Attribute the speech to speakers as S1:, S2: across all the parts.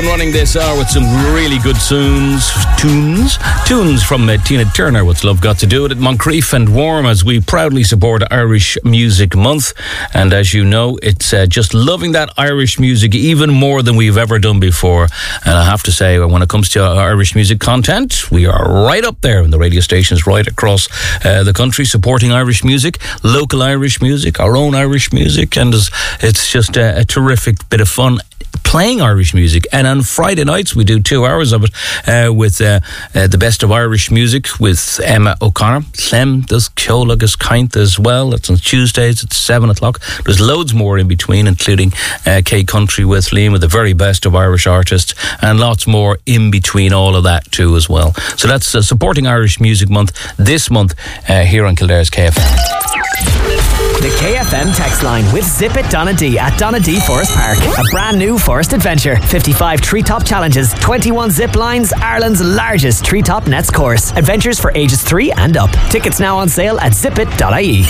S1: Running this hour with some really good tunes from Tina Turner. What's Love Got to Do with it? Moncrief and Warm, as we proudly support Irish Music Month. And as you know, it's just loving that Irish music even more than we've ever done before. And I have to say, when it comes to Irish music content, we are right up there in the radio stations right across the country, supporting Irish music, local Irish music, our own Irish music. And it's just a terrific bit of fun playing Irish music. And on Friday nights we do 2 hours of it with the best of Irish music with Emma O'Connor. Clem does Ceolagus Kaint as well. That's on Tuesdays at 7 o'clock. There's loads more in between, including K Country with Liam, with the very best of Irish artists, and lots more in between all of that too as well. So that's supporting Irish Music Month this month here on Kildare's KFM.
S2: The KFM text line with Zip It Donadee at Donadee Forest Park. A brand new forest adventure. 55 treetop challenges, 21 zip lines, Ireland's largest treetop nets course. Adventures for ages 3 and up. Tickets now on sale at zipit.ie.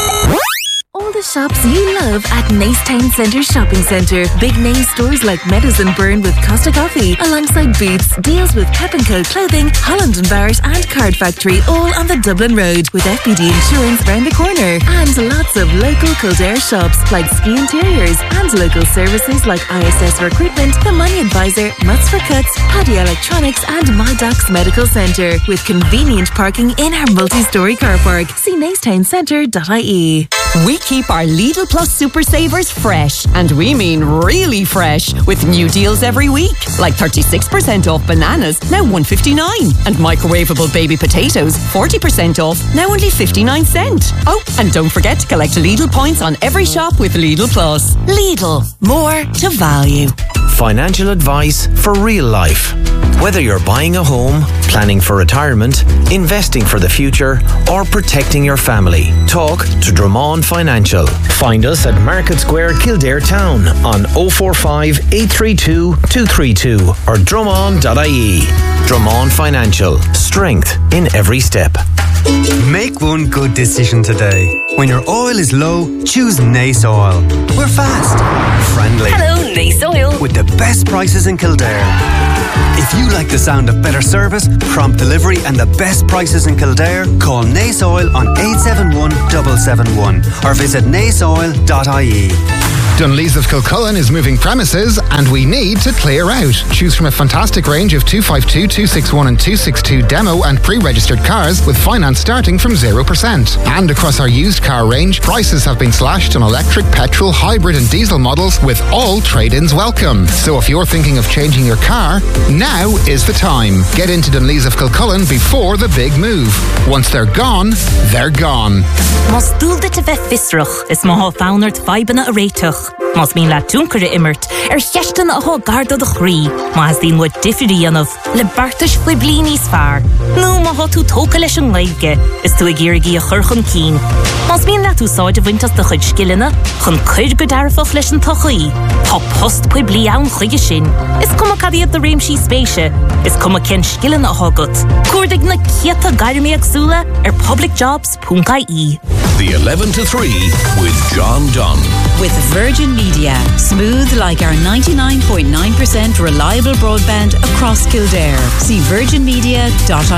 S3: All the shops you love at Nacetown Centre Shopping Centre. Big name stores like Meadows and Byrne with Costa Coffee, alongside Boots, deals with Pep & Co Clothing, Holland & Barrett and Card Factory, all on the Dublin Road, with FBD Insurance round the corner. And lots of local Kildare shops like Ski Interiors, and local services like ISS Recruitment, The Money Advisor, Mutts for Cuts, Paddy Electronics and My Docs Medical Centre, with convenient parking in our multi-storey car park. See nacetowncentre.ie.
S4: We keep our Lidl Plus Super Savers fresh, and we mean really fresh, with new deals every week, like 36% off bananas, now $1.59, and microwavable baby potatoes, 40% off, now only 59 cents. Oh, and don't forget to collect Lidl points on every shop with Lidl Plus. Lidl, more to value.
S5: Financial advice for real life. Whether you're buying a home, planning for retirement, investing for the future, or protecting your family, talk to Drummond Financial. Find us at Market Square, Kildare Town on 045 832 232 or drummond.ie. Drummond Financial. Strength in every step.
S6: Make one good decision today. When your oil is low, choose Nace Oil. We're fast, friendly.
S7: Hello, Nace Oil.
S6: With the best prices in Kildare. If you like the sound of better service, prompt delivery and the best prices in Kildare, call Nace Oil on 871 771 or visit naceoil.ie.
S8: Dunlees of Kilcullen is moving premises and we need to clear out. Choose from a fantastic range of 252, 261 and 262 demo and pre-registered cars with finance starting from 0%. And across our used car range, prices have been slashed on electric, petrol, hybrid and diesel models with all trade-ins welcome. So if you're thinking of changing your car, now is the time. Get into Dunlees of Kilcullen before the big move. Once they're gone, they're gone.
S7: Mas dúlde te bheith fisrach is má fáunart fáibana a réitach. Mas mín le túncare immert cheistan a garda de chrí. Mas dín wad diffirí anamh le bartas fwy blini sfar. Nú má tú tóca leis an leibge is tú a gírigi a churchan cín. Mas mín le tú sáid a bhaintas de chud skillina chun chuid go darfach leis an tochaí. Tá post pwy bli awn chuige sin. Is cum a cadiad de réimsí spéise. Is cum a ken skillin a hagat. Cuirdig na cieta gairmi agsúla publicjobs.ie.
S9: The 11 to 3 with John Dunn.
S10: With Virgin Media. Smooth like our 99.9% reliable broadband across Kildare. See virginmedia.ie.